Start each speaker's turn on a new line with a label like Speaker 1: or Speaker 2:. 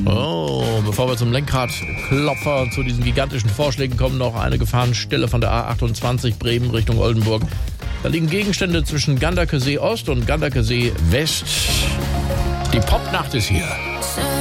Speaker 1: Oh, bevor wir zum Lenkradklopfer, zu diesen gigantischen Vorschlägen kommen, noch eine Gefahrenstelle von der A28 Bremen Richtung Oldenburg. Da liegen Gegenstände zwischen Ganderkesee Ost und Ganderkesee West. Die Popnacht ist hier.